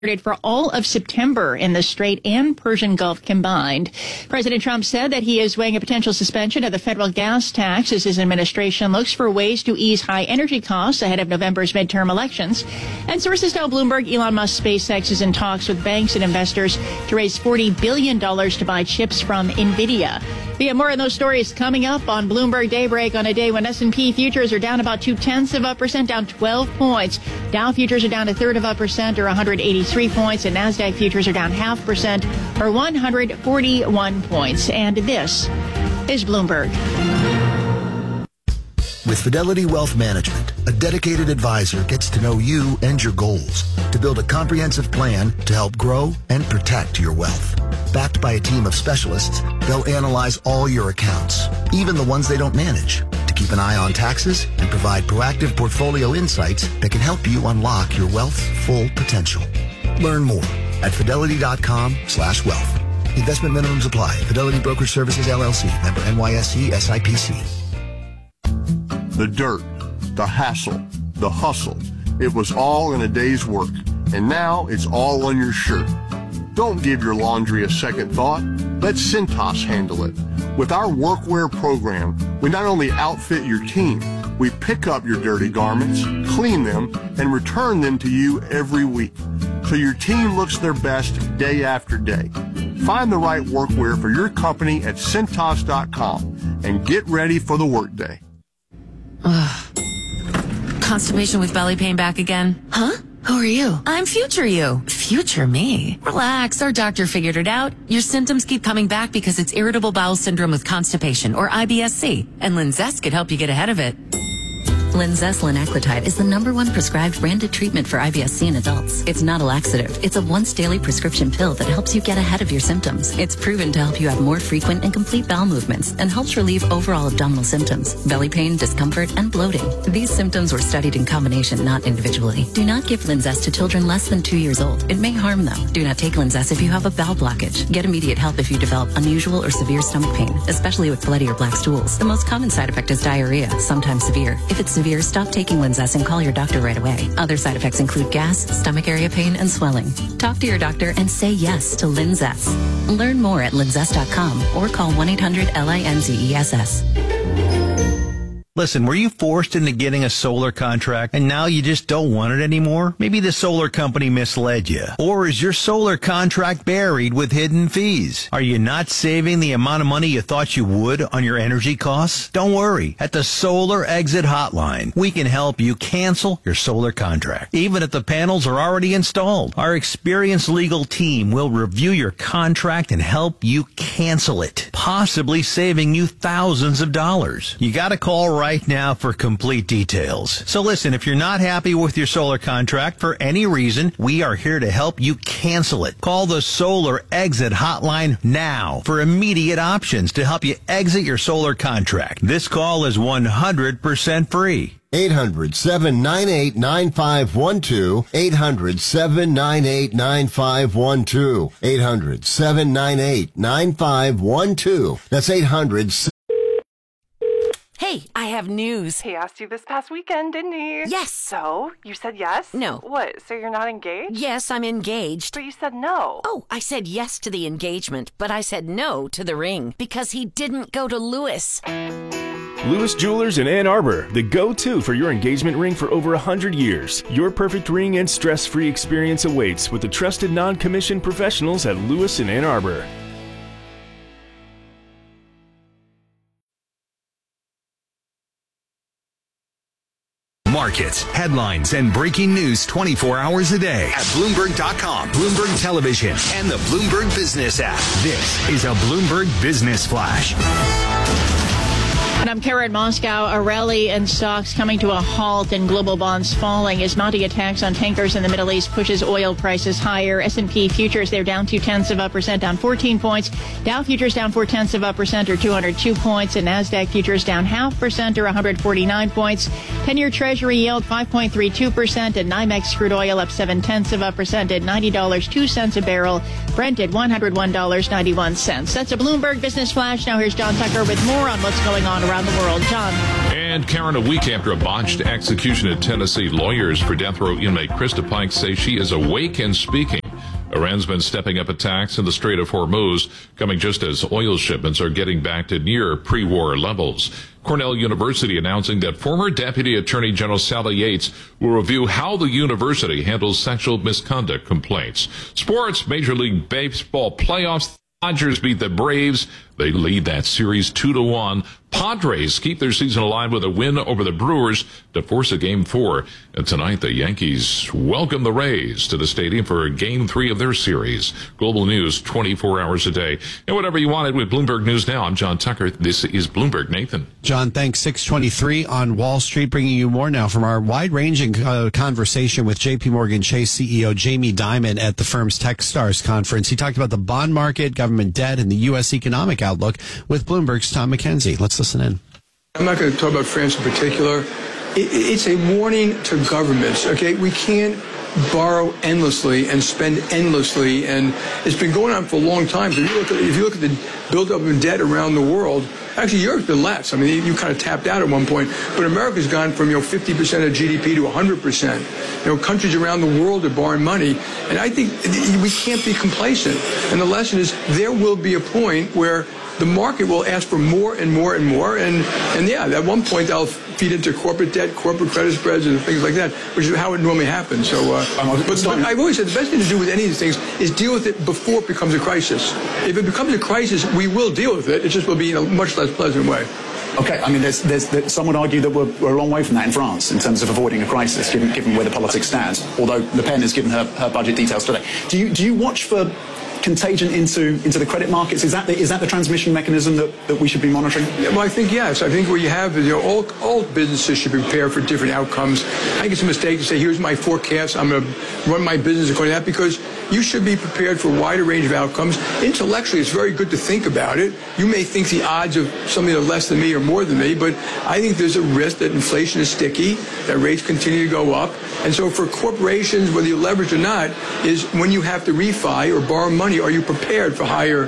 for all of September in the Strait and Persian Gulf combined. President Trump said that he is weighing a potential suspension of the federal gas tax as his administration looks for ways to ease high energy costs ahead of November's midterm elections. And sources tell Bloomberg Elon Musk SpaceX is in talks with banks and investors to raise $40 billion to buy chips from NVIDIA. We have more on those stories coming up on Bloomberg Daybreak on a day when S&P futures are down about 0.2%, down 12 points. Dow futures are down 0.33% or 183 points, and NASDAQ futures are down 0.5% or 141 points. And this is Bloomberg. With Fidelity Wealth Management, a dedicated advisor gets to know you and your goals to build a comprehensive plan to help grow and protect your wealth. Backed by a team of specialists, they'll analyze all your accounts, even the ones they don't manage, to keep an eye on taxes and provide proactive portfolio insights that can help you unlock your wealth's full potential. Learn more at fidelity.com/wealth. Investment minimums apply. Fidelity Brokerage Services, LLC. Member NYSE, SIPC. The dirt, the hassle, the hustle. It was all in a day's work, and now it's all on your shirt. Don't give your laundry a second thought. Let Cintas handle it. With our workwear program, we not only outfit your team, we pick up your dirty garments, clean them, and return them to you every week, so your team looks their best day after day. Find the right workwear for your company at Cintas.com and get ready for the workday. Constipation with belly pain back again? Huh? Who are you? I'm future you. Future me. Relax, our doctor figured it out. Your symptoms keep coming back because it's irritable bowel syndrome with constipation, or IBS-C, and Linzess could help you get ahead of it. Linzess linaclotide is the #1 prescribed branded treatment for IBS-C in adults. It's not a laxative. It's a once-daily prescription pill that helps you get ahead of your symptoms. It's proven to help you have more frequent and complete bowel movements and helps relieve overall abdominal symptoms, belly pain, discomfort, and bloating. These symptoms were studied in combination, not individually. Do not give Linzess to children less than 2 years old. It may harm them. Do not take Linzess if you have a bowel blockage. Get immediate help if you develop unusual or severe stomach pain, especially with bloody or black stools. The most common side effect is diarrhea, sometimes severe. If it's severe, stop taking Linzess and call your doctor right away. Other side effects include gas, stomach area pain, and swelling. Talk to your doctor and say yes to Linzess. Learn more at linzess.com or call 1-800-LINZESS. Listen, were you forced into getting a solar contract and now you just don't want it anymore? Maybe the solar company misled you. Or is your solar contract buried with hidden fees? Are you not saving the amount of money you thought you would on your energy costs? Don't worry. At the Solar Exit Hotline, we can help you cancel your solar contract, even if the panels are already installed. Our experienced legal team will review your contract and help you cancel it, possibly saving you thousands of dollars. You gotta call right now for complete details. So listen, if you're not happy with your solar contract for any reason, we are here to help you cancel it. Call the Solar Exit Hotline now for immediate options to help you exit your solar contract. This call is 100% free. 800-798-9512. 800-798-9512. 800-798-9512. That's 800. Hey, I have news. He asked you this past weekend, didn't he? Yes. So, you said yes? No. What, so you're not engaged? Yes, I'm engaged. But you said no. Oh, I said yes to the engagement, but I said no to the ring because he didn't go to Lewis. Lewis Jewelers in Ann Arbor, the go-to for your engagement ring for over 100 years. Your perfect ring and stress-free experience awaits with the trusted non-commissioned professionals at Lewis in Ann Arbor. Markets, headlines, and breaking news 24 hours a day at Bloomberg.com, Bloomberg Television, and the Bloomberg Business app. This is a Bloomberg Business Flash. And I'm Karen Moscow. A rally in stocks coming to a halt and global bonds falling as mounting attacks on tankers in the Middle East pushes oil prices higher. S&P futures, they're down 0.2%, down 14 points. Dow futures down 0.4% or 202 points. And NASDAQ futures down 0.5% or 149 points. 10-year Treasury yield 5.32%. And NYMEX crude oil up 0.7% at $90.02 a barrel. Brent at $101.91. That's a Bloomberg Business Flash. Now here's John Tucker with more on what's going on around the world. John. And Karen, a week after a botched execution in Tennessee, lawyers for death row inmate Krista Pike say she is awake and speaking. Iran's been stepping up attacks in the Strait of Hormuz, coming just as oil shipments are getting back to near pre-war levels. Cornell University announcing that former Deputy Attorney General Sally Yates will review how the university handles sexual misconduct complaints. Sports, Major League Baseball playoffs. Dodgers beat the Braves. They lead that series 2-1. Padres keep their season alive with a win over the Brewers to force a Game 4. And tonight, the Yankees welcome the Rays to the stadium for Game 3 of their series. Global news 24 hours a day. And whatever you wanted with Bloomberg News Now, I'm John Tucker. This is Bloomberg. Nathan. John, thanks. 623 on Wall Street, bringing you more now from our wide-ranging conversation with J.P. Morgan Chase CEO Jamie Dimon at the firm's TechStars conference. He talked about the bond market, government debt, and the U.S. economic outlook with Bloomberg's Tom McKenzie. Let's listen in. I'm not going to talk about France in particular. It's a warning to governments, okay? We can't borrow endlessly and spend endlessly, and it's been going on for a long time. So if you look at the buildup of debt around the world, actually Europe's been less. I mean, you kind of tapped out at one point, but America's gone from 50% of GDP to 100%. Countries around the world are borrowing money, and I think we can't be complacent. And the lesson is there will be a point where the market will ask for more and more and more, and yeah, at one point they'll feed into corporate debt, corporate credit spreads, and things like that, which is how it normally happens. So, but I've always said the best thing to do with any of these things is deal with it before it becomes a crisis. If it becomes a crisis, we will deal with it. It just will be in a much less pleasant way. Okay, I mean, there's some would argue that we're a long way from that in France in terms of avoiding a crisis, given where the politics stands. Although Le Pen has given her budget details today. Do you watch for contagion into the credit markets? Is that the transmission mechanism that we should be monitoring? Yeah, well, I think yes. I think what you have is all businesses should be prepared for different outcomes. I think it's a mistake to say, here's my forecast, I'm going to run my business according to that, because you should be prepared for a wider range of outcomes. Intellectually, it's very good to think about it. You may think the odds of something that are less than me or more than me, but I think there's a risk that inflation is sticky, that rates continue to go up. And so for corporations, whether you leverage or not, is when you have to refi or borrow money, are you prepared for higher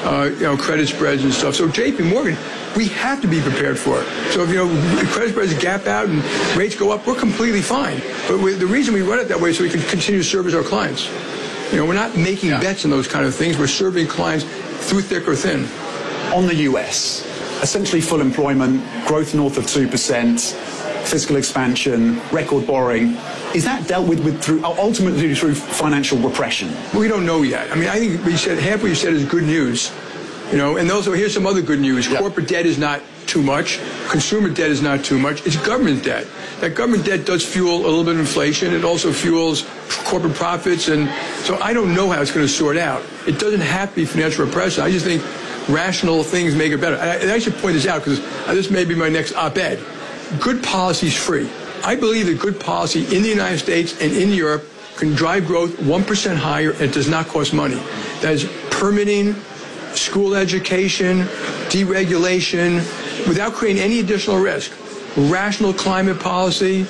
credit spreads and stuff? So JP Morgan, we have to be prepared for it. So if credit spreads gap out and rates go up, we're completely fine. But the reason we run it that way is so we can continue to service our clients. We're not making bets on those kind of things. We're serving clients through thick or thin. On the US, essentially full employment, growth north of 2%, fiscal expansion, record borrowing. Is that dealt with ultimately through financial repression? We don't know yet. I mean, I think half what you said is good news. And also here's some other good news. Yep. Corporate debt is not too much. Consumer debt is not too much. It's government debt. That government debt does fuel a little bit of inflation. It also fuels corporate profits. And so I don't know how it's going to sort out. It doesn't have to be financial repression. I just think rational things make it better. And I should point this out because this may be my next op-ed. Good policy is free. I believe that good policy in the United States and in Europe can drive growth 1% higher, and it does not cost money. That is permitting, school education, deregulation, without creating any additional risk. Rational climate policy,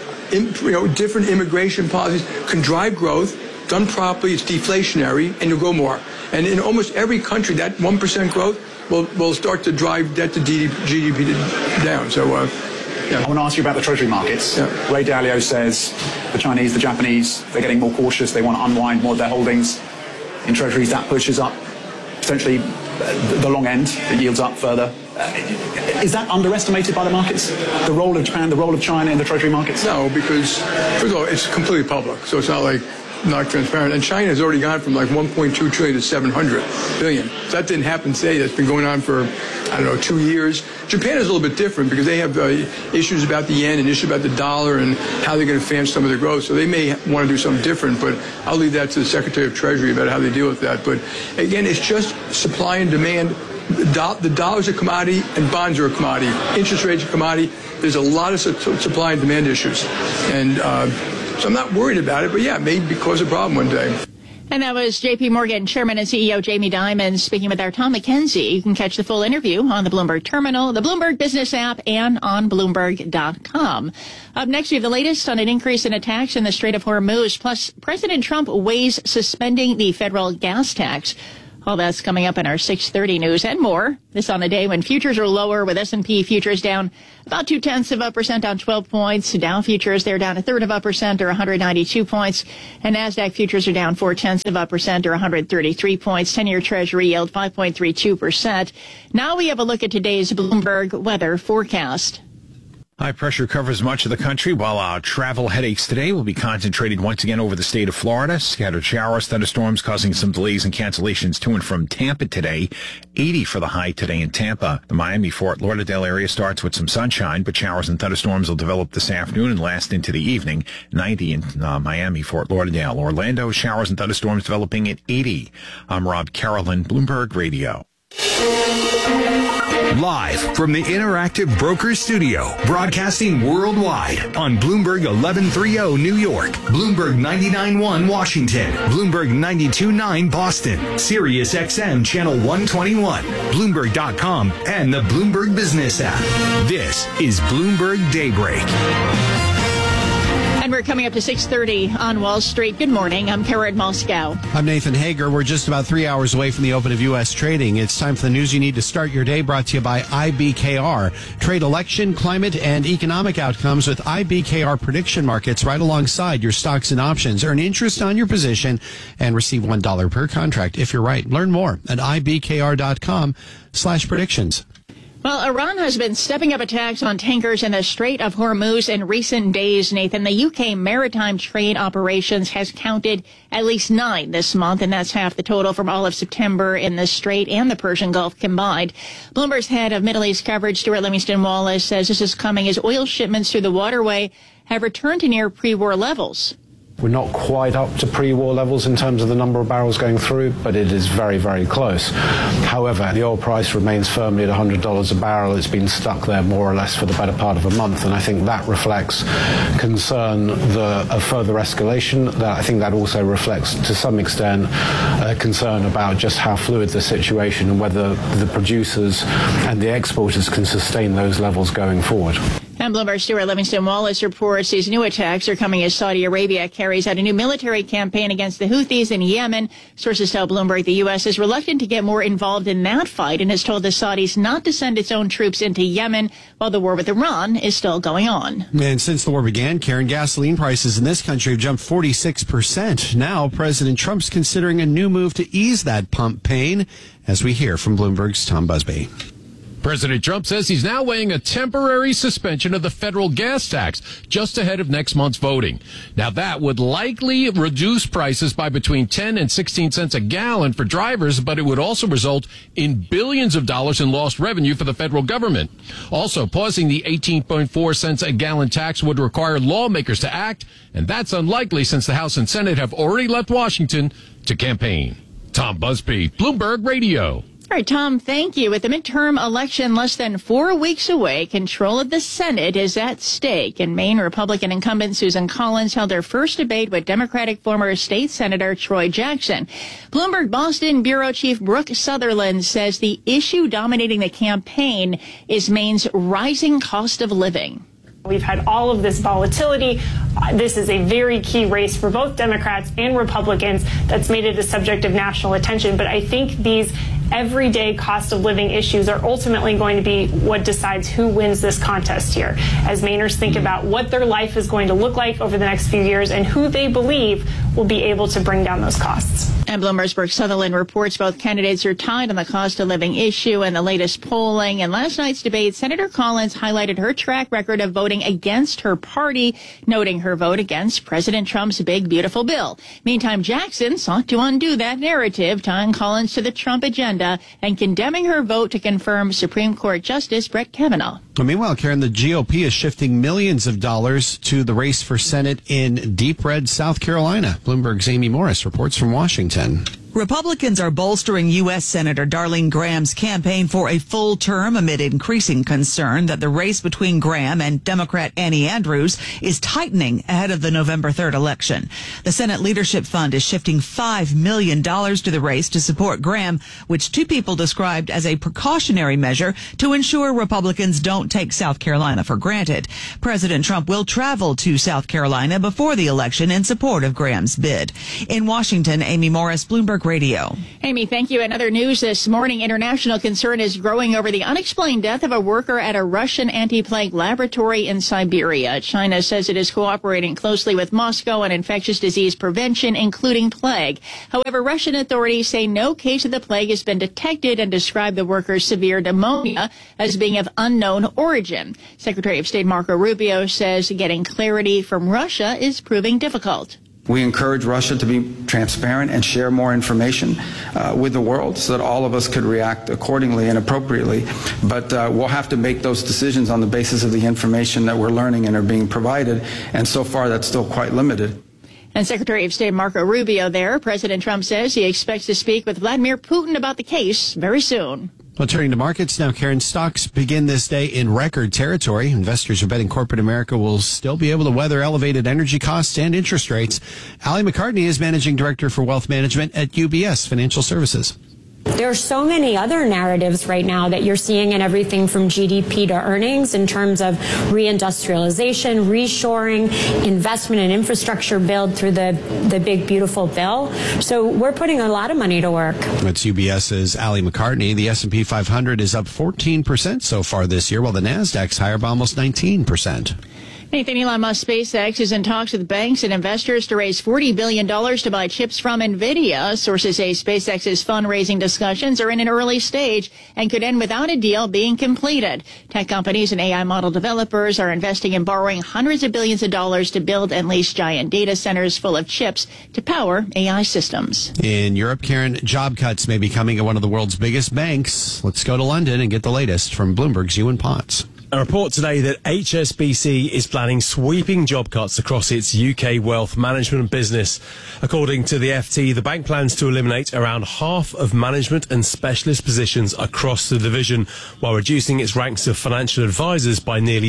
different immigration policies can drive growth. Done properly, it's deflationary, and you'll grow more. And in almost every country, that 1% growth will start to drive debt to GDP down. So, yeah. I want to ask you about the Treasury markets. Yeah. Ray Dalio says the Chinese, the Japanese, they're getting more cautious. They want to unwind more of their holdings in Treasuries. That pushes up potentially the long end. It yields up further. Is that underestimated by the markets? The role of Japan, the role of China in the Treasury markets? No, because first of all, it's completely public, so it's not transparent. And China has already gone from like 1.2 trillion to 700 billion. So that didn't happen today. That's been going on for, 2 years. Japan is a little bit different because they have issues about the yen and issues about the dollar and how they're going to finance some of their growth. So they may want to do something different, but I'll leave that to the Secretary of Treasury about how they deal with that. But again, it's just supply and demand. The dollar's a commodity and bonds are a commodity. Interest rates are a commodity. There's a lot of supply and demand issues. And so I'm not worried about it, but yeah, it may cause a problem one day. And that was J.P. Morgan Chairman and CEO Jamie Dimon speaking with our Tom McKenzie. You can catch the full interview on the Bloomberg Terminal, the Bloomberg Business app, and on Bloomberg.com. Up next, we have the latest on an increase in attacks in the Strait of Hormuz. Plus, President Trump weighs suspending the federal gas tax. All that's coming up in our 6:30 news and more. This on a day when futures are lower, with S&P futures down about 0.2% down 12 points. Dow futures, they're down 0.33% or 192 points. And NASDAQ futures are down 0.4% or 133 points. 10-year Treasury yield 5.32%. Now we have a look at today's Bloomberg weather forecast. High pressure covers much of the country, while our travel headaches today will be concentrated once again over the state of Florida. Scattered showers, thunderstorms causing some delays and cancellations to and from Tampa today. 80 for the high today in Tampa. The Miami-Fort Lauderdale area starts with some sunshine, but showers and thunderstorms will develop this afternoon and last into the evening. 90 in Miami-Fort Lauderdale. Orlando, showers and thunderstorms developing at 80. I'm Rob Carolyn, Bloomberg Radio. Live from the Interactive Brokers Studio, broadcasting worldwide on Bloomberg 1130 New York, Bloomberg 99.1 Washington, Bloomberg 92.9 Boston, Sirius XM Channel 121, Bloomberg.com, and the Bloomberg Business app. This is Bloomberg Daybreak. And we're coming up to 6:30 on Wall Street. Good morning. I'm Karen Moscow. I'm Nathan Hager. We're just about 3 hours away from the open of U.S. trading. It's time for the news you need to start your day, brought to you by IBKR. Trade election, climate, and economic outcomes with IBKR prediction markets right alongside your stocks and options. Earn interest on your position and receive $1 per contract if you're right. Learn more at ibkr.com/predictions. Well, Iran has been stepping up attacks on tankers in the Strait of Hormuz in recent days, Nathan. The UK maritime trade operations has counted at least 9 this month, and that's half the total from all of September in the Strait and the Persian Gulf combined. Bloomberg's head of Middle East coverage, Stuart Livingston-Wallace, says this is coming as oil shipments through the waterway have returned to near pre-war levels. We're not quite up to pre-war levels in terms of the number of barrels going through, but it is very, very close. However, the oil price remains firmly at $100 a barrel. It's been stuck there more or less for the better part of a month, and I think that reflects concern of further escalation. I think that also reflects, to some extent, concern about just how fluid the situation and whether the producers and the exporters can sustain those levels going forward. And Bloomberg Stuart Livingston-Wallace reports these new attacks are coming as Saudi Arabia carries out a new military campaign against the Houthis in Yemen. Sources tell Bloomberg the U.S. is reluctant to get more involved in that fight and has told the Saudis not to send its own troops into Yemen while the war with Iran is still going on. And since the war began, Karen, gasoline prices in this country have jumped 46%. Now, President Trump's considering a new move to ease that pump pain, as we hear from Bloomberg's Tom Busby. President Trump says he's now weighing a temporary suspension of the federal gas tax just ahead of next month's voting. Now, that would likely reduce prices by between 10 and 16 cents a gallon for drivers, but it would also result in billions of dollars in lost revenue for the federal government. Also, pausing the 18.4 cents a gallon tax would require lawmakers to act, and that's unlikely since the House and Senate have already left Washington to campaign. Tom Busby, Bloomberg Radio. All right, Tom, thank you. With the midterm election less than 4 weeks away, control of the Senate is at stake. And Maine Republican incumbent Susan Collins held her first debate with Democratic former state Senator Troy Jackson. Bloomberg Boston Bureau Chief Brooke Sutherland says the issue dominating the campaign is Maine's rising cost of living. We've had all of this volatility. This is a very key race for both Democrats and Republicans that's made it a subject of national attention. But I think these everyday cost of living issues are ultimately going to be what decides who wins this contest here, as Mainers think about what their life is going to look like over the next few years and who they believe will be able to bring down those costs. And Bloomberg's Brooke Sutherland reports both candidates are tied on the cost of living issue and the latest polling. In last night's debate, Senator Collins highlighted her track record of voting against her party, noting her vote against President Trump's big, beautiful bill. Meantime, Jackson sought to undo that narrative, tying Collins to the Trump agenda and condemning her vote to confirm Supreme Court Justice Brett Kavanaugh. Well, meanwhile, Karen, the GOP is shifting millions of dollars to the race for Senate in deep red South Carolina. Bloomberg's Amy Morris reports from Washington. Republicans are bolstering U.S. Senator Darlene Graham's campaign for a full term amid increasing concern that the race between Graham and Democrat Annie Andrews is tightening ahead of the November 3rd election. The Senate Leadership Fund is shifting $5 million to the race to support Graham, which two people described as a precautionary measure to ensure Republicans don't take South Carolina for granted. President Trump will travel to South Carolina before the election in support of Graham's bid. In Washington, Amy Morris, Bloomberg Bloomberg Radio. Amy, thank you. In other news this morning, international concern is growing over the unexplained death of a worker at a Russian anti-plague laboratory in Siberia. China says it is cooperating closely with Moscow on infectious disease prevention, including plague. However, Russian authorities say no case of the plague has been detected and describe the worker's severe pneumonia as being of unknown origin. Secretary of State Marco Rubio says getting clarity from Russia is proving difficult. We encourage Russia to be transparent and share more information with the world so that all of us could react accordingly and appropriately. But we'll have to make those decisions on the basis of the information that we're learning and are being provided. And so far, that's still quite limited. And Secretary of State Marco Rubio there. President Trump says he expects to speak with Vladimir Putin about the case very soon. Well, turning to markets now, Karen, stocks begin this day in record territory. Investors are betting corporate America will still be able to weather elevated energy costs and interest rates. Allie McCartney is Managing Director for Wealth Management at UBS Financial Services. There are so many other narratives right now that you're seeing in everything from GDP to earnings in terms of reindustrialization, reshoring, investment and infrastructure build through the big, beautiful bill. So we're putting a lot of money to work. That's UBS's Allie McCartney. The S&P 500 is up 14% so far this year, while the NASDAQ's higher by almost 19%. Nathan, Elon Musk SpaceX is in talks with banks and investors to raise $40 billion to buy chips from NVIDIA. Sources say SpaceX's fundraising discussions are in an early stage and could end without a deal being completed. Tech companies and AI model developers are investing in borrowing hundreds of billions of dollars to build and lease giant data centers full of chips to power AI systems. In Europe, Karen, job cuts may be coming at one of the world's biggest banks. Let's go to London and get the latest from Bloomberg's Ewan Potts. A report today that HSBC is planning sweeping job cuts across its UK wealth management business. According to the FT, the bank plans to eliminate around half of management and specialist positions across the division, while reducing its ranks of financial advisors by nearly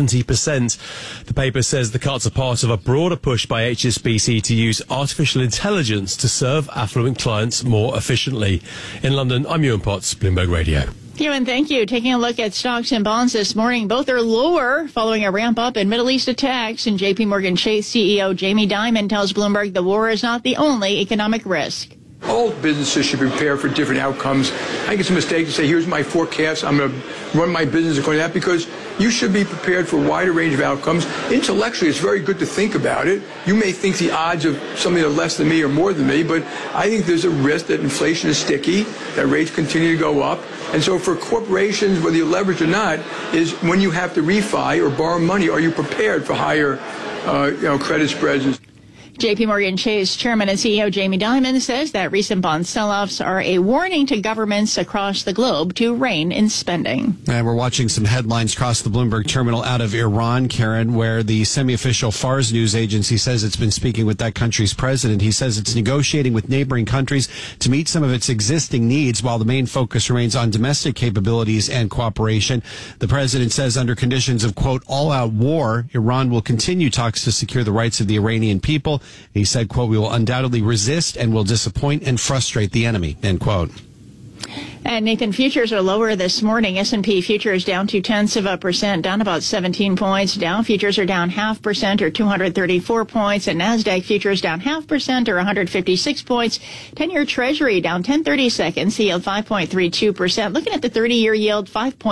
70%. The paper says the cuts are part of a broader push by HSBC to use artificial intelligence to serve affluent clients more efficiently. In London, I'm Ewan Potts, Bloomberg Radio. Ewan, thank you. Taking a look at stocks and bonds this morning, both are lower following a ramp up in Middle East attacks. And JP Morgan Chase CEO Jamie Dimon tells Bloomberg the war is not the only economic risk. All businesses should prepare for different outcomes. I think it's a mistake to say, here's my forecast, I'm going to run my business according to that, because you should be prepared for a wider range of outcomes. Intellectually, it's very good to think about it. You may think the odds of something that are less than me or more than me, but I think there's a risk that inflation is sticky, that rates continue to go up. And so for corporations, whether you leverage or not, is when you have to refi or borrow money, are you prepared for higher credit spreads? JP Morgan Chase Chairman and CEO Jamie Dimon says that recent bond sell-offs are a warning to governments across the globe to rein in spending. And we're watching some headlines across the Bloomberg terminal out of Iran, Karen, where the semi-official Fars news agency says it's been speaking with that country's president. He says it's negotiating with neighboring countries to meet some of its existing needs, while the main focus remains on domestic capabilities and cooperation. The president says under conditions of, quote, all-out war, Iran will continue talks to secure the rights of the Iranian people. He said, quote, we will undoubtedly resist and will disappoint and frustrate the enemy, end quote. And Nathan, futures are lower this morning. S&P futures down 0.2%, down about 17 points. Dow futures are down 0.5% or 234 points. And NASDAQ futures down 0.5% or 156 points. 10-year Treasury down 0.10, yield 5.32%. Looking at the 30-year yield,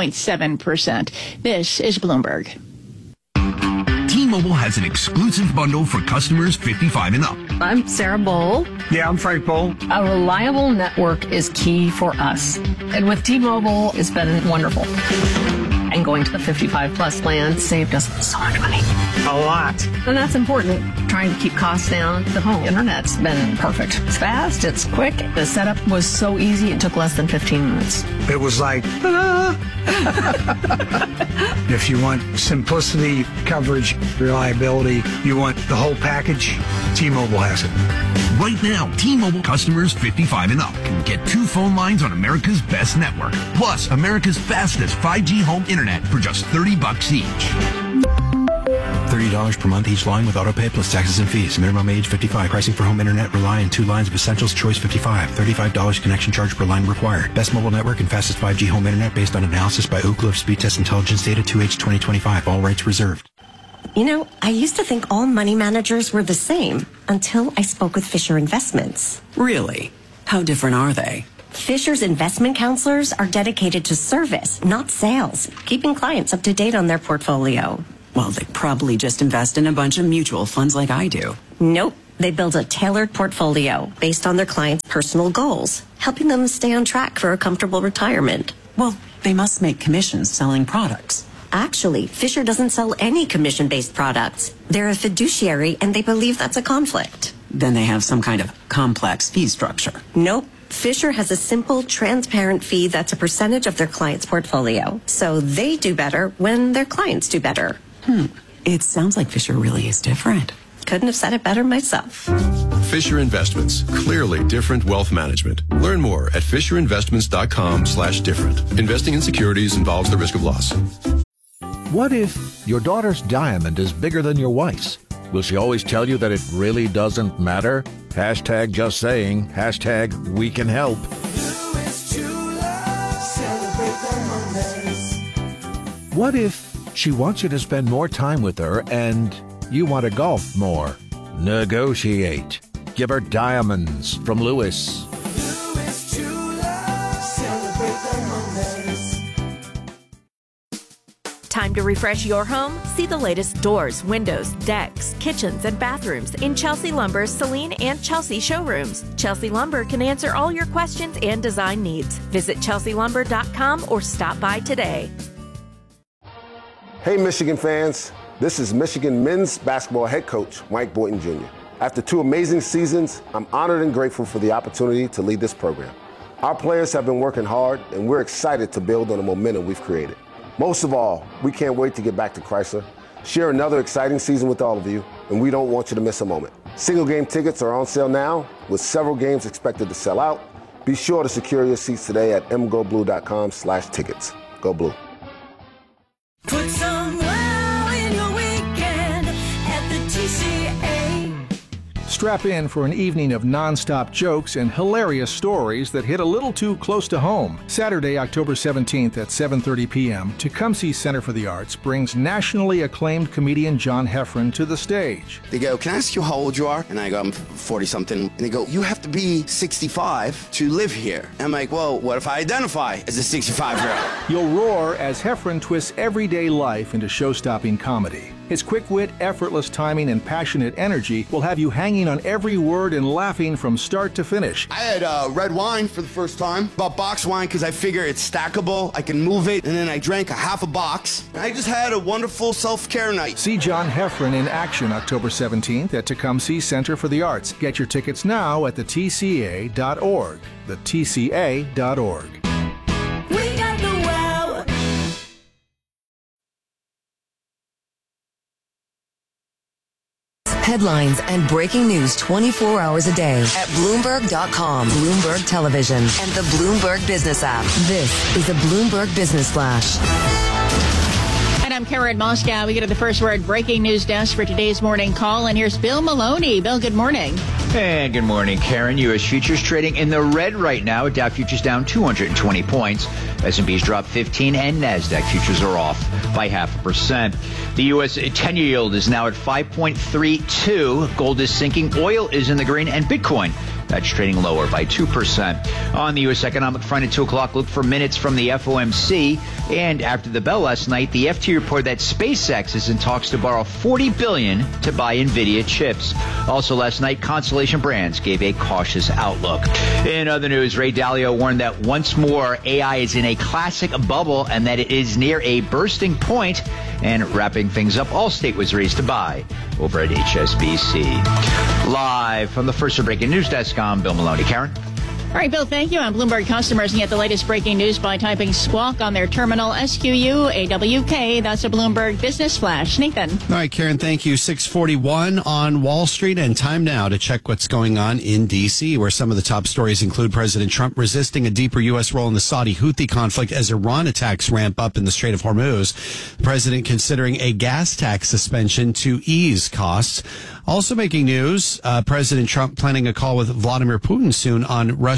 5.7%. This is Bloomberg. T-Mobile has an exclusive bundle for customers 55 and up. I'm Sarah Bowl. Yeah, I'm Frank Bowl. A reliable network is key for us. And with T-Mobile, it's been wonderful. And going to the 55 plus plan saved us so much money. A lot. And that's important. Trying to keep costs down. The home internet's been perfect. It's fast, it's quick. The setup was so easy, it took less than 15 minutes. It was like, if you want simplicity, coverage, reliability, you want the whole package, T-Mobile has it. Right now, T-Mobile customers 55 and up can get 2 phone lines on America's best network, plus America's fastest 5G home internet for just $30 each. $30 per month each line with autopay plus taxes and fees. Minimum age 55. Pricing for home internet rely on 2 lines of Essentials Choice 55. $35 connection charge per line required. Best mobile network and fastest 5G home internet based on analysis by Ookla of Speed Test Intelligence data 2H 2025. All rights reserved. You know, I used to think all money managers were the same until I spoke with Fisher Investments. Really? How different are they? Fisher's investment counselors are dedicated to service, not sales, keeping clients up to date on their portfolio. Well, they probably just invest in a bunch of mutual funds like I do. Nope. They build a tailored portfolio based on their clients' personal goals, helping them stay on track for a comfortable retirement. Well, they must make commissions selling products. Actually, Fisher doesn't sell any commission-based products. They're a fiduciary, and they believe that's a conflict. Then they have some kind of complex fee structure. Nope. Fisher has a simple, transparent fee that's a percentage of their client's portfolio. So they do better when their clients do better. It sounds like Fisher really is different. Couldn't have said it better myself. Fisher Investments. Clearly different wealth management. Learn more at fisherinvestments.com/different. Investing in securities involves the risk of loss. What if your daughter's diamond is bigger than your wife's? Will she always tell you that it really doesn't matter? Hashtag just saying. Hashtag we can help. What if she wants you to spend more time with her and you want to golf more? Negotiate. Give her diamonds from Lewis. Time to refresh your home? See the latest doors, windows, decks, kitchens, and bathrooms in Chelsea Lumber's Celine and Chelsea showrooms. Chelsea Lumber can answer all your questions and design needs. Visit chelsealumber.com or stop by today. Hey, Michigan fans. This is Michigan men's basketball head coach Mike Boynton Jr. After 2 amazing seasons, I'm honored and grateful for the opportunity to lead this program. Our players have been working hard, and we're excited to build on the momentum we've created. Most of all, we can't wait to get back to Chrysler, share another exciting season with all of you, and we don't want you to miss a moment. Single game tickets are on sale now, with several games expected to sell out. Be sure to secure your seats today at mgoblue.com/tickets. Go Blue. Put some wow in your weekend at the TCA. Strap in for an evening of non-stop jokes and hilarious stories that hit a little too close to home. Saturday, October 17th at 7:30 p.m., Tecumseh Center for the Arts brings nationally acclaimed comedian John Heffron to the stage. They go, "Can I ask you how old you are?" And I go, "I'm 40-something." And they go, "You have to be 65 to live here." And I'm like, "Well, what if I identify as a 65-year-old?" You'll roar as Heffron twists everyday life into show-stopping comedy. His quick wit, effortless timing, and passionate energy will have you hanging on every word and laughing from start to finish. I had red wine for the first time. Bought box wine because I figure it's stackable. I can move it. And then I drank a half a box. I just had a wonderful self-care night. See John Heffron in action October 17th at Tecumseh Center for the Arts. Get your tickets now at the TCA.org. The TCA.org. We got the wow. Headlines and breaking news 24 hours a day at Bloomberg.com, Bloomberg Television, and the Bloomberg Business app. This is a Bloomberg Business Flash. And I'm Karen Moscow. We go to the First Word breaking news desk for today's morning call. And here's Bill Maloney. Bill, good morning. And good morning, Karen. U.S. futures trading in the red right now. Dow futures down 220 points. S&P's dropped 15 and NASDAQ futures are off by 0.5%. The U.S. 10-year yield is now at 5.32. Gold is sinking. Oil is in the green. And Bitcoin, that's trading lower by 2%. On the U.S. economic front at 2 o'clock, look for minutes from the FOMC. And after the bell last night, the FT reported that SpaceX is in talks to borrow $40 billion to buy NVIDIA chips. Also last night, Constellation Brands gave a cautious outlook. In other news, Ray Dalio warned that once more AI is in a classic bubble and that it is near a bursting point. And wrapping things up, Allstate was raised to buy over at HSBC. Live from the First Breaking News Desk, I'm Bill Maloney. Karen? All right, Bill, thank you. On Bloomberg, customers can get the latest breaking news by typing squawk on their terminal, SQUAWK. That's a Bloomberg Business Flash. Nathan. All right, Karen, thank you. 6:41 on Wall Street, and time now to check what's going on in D.C., where some of the top stories include President Trump resisting a deeper U.S. role in the Saudi-Houthi conflict as Iran attacks ramp up in the Strait of Hormuz. The president considering a gas tax suspension to ease costs. Also making news, President Trump planning a call with Vladimir Putin soon on Russia's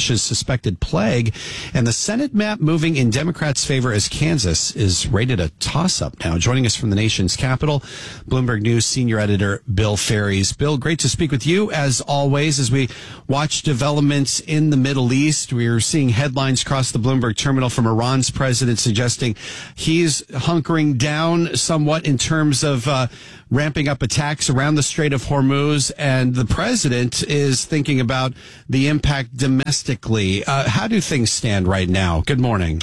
Russia's suspected plague. And the Senate map moving in Democrats' favor as Kansas is rated a toss-up now. Joining us from the nation's capital, Bloomberg News senior editor Bill Ferries. Bill, great to speak with you as always. As we watch developments in the Middle East, we're seeing headlines across the Bloomberg terminal from Iran's president suggesting he's hunkering down somewhat in terms of ramping up attacks around the Strait of Hormuz, and the president is thinking about the impact domestically. How do things stand right now? Good morning.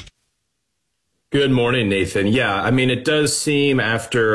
Good morning, Nathan. Yeah, I mean, it does seem after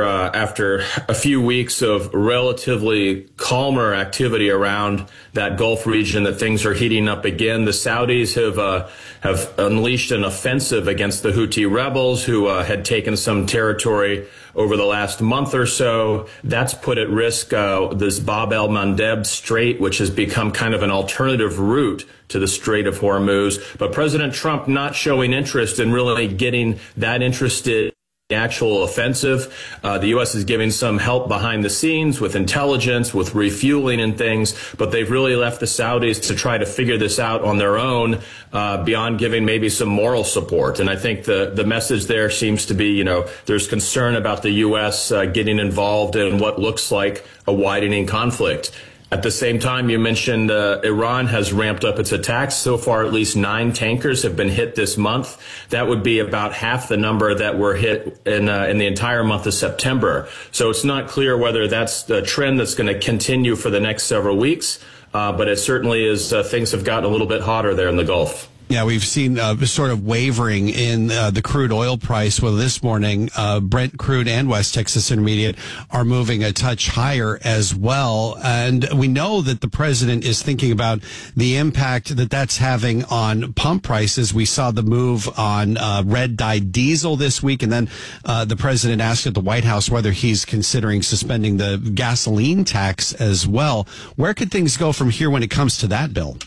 a few weeks of relatively calmer activity around that Gulf region that things are heating up again. The Saudis have unleashed an offensive against the Houthi rebels who had taken some territory over the last month or so. That's put at risk this Bab el-Mandeb Strait, which has become kind of an alternative route to the Strait of Hormuz. But President Trump not showing interest in really getting that interested in the actual offensive. The U.S. is giving some help behind the scenes with intelligence, with refueling and things, but they've really left the Saudis to try to figure this out on their own, beyond giving maybe some moral support. And I think the message there seems to be, there's concern about the U.S. Getting involved in what looks like a widening conflict. At the same time, you mentioned Iran has ramped up its attacks. So far, at least 9 tankers have been hit this month. That would be about half the number that were hit in the entire month of September. So it's not clear whether that's the trend that's going to continue for the next several weeks. But it certainly is. Things have gotten a little bit hotter there in the Gulf. Yeah, we've seen sort of wavering in the crude oil price. Well, this morning, Brent crude and West Texas Intermediate are moving a touch higher as well. And we know that the president is thinking about the impact that that's having on pump prices. We saw the move on red dye diesel this week. And then the president asked at the White House whether he's considering suspending the gasoline tax as well. Where could things go from here when it comes to that, Bill?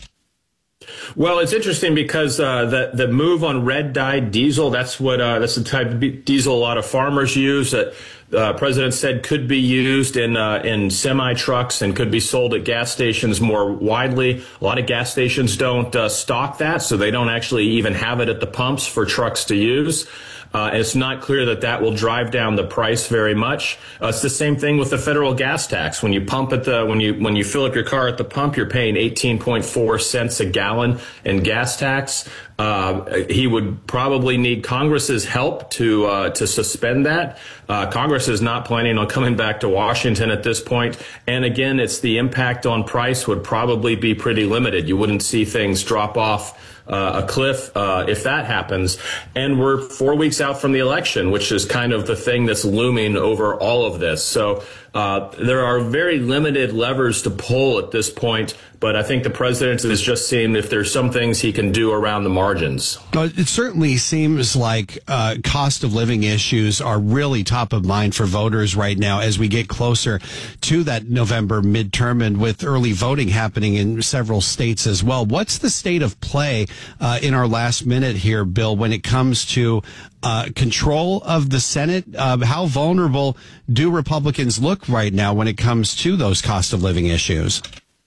Well, it's interesting because the move on red dye diesel, that's the type of diesel a lot of farmers use that President said could be used in semi trucks and could be sold at gas stations more widely. A lot of gas stations don't stock that, so they don't actually even have it at the pumps for trucks to use. And it's not clear that will drive down the price very much. It's the same thing with the federal gas tax. When you pump at when you fill up your car at the pump, you're paying 18.4 cents a gallon in gas tax. He would probably need Congress's help to suspend that. Congress is not planning on coming back to Washington at this point. And again, it's the impact on price would probably be pretty limited. You wouldn't see things drop off a cliff if that happens. And we're 4 weeks out from the election, which is kind of the thing that's looming over all of this. So there are very limited levers to pull at this point. But I think the president is just seeing if there's some things he can do around the margins. It certainly seems like cost of living issues are really top of mind for voters right now as we get closer to that November midterm and with early voting happening in several states as well. What's the state of play in our last minute here, Bill, when it comes to control of the Senate? How vulnerable do Republicans look right now when it comes to those cost of living issues?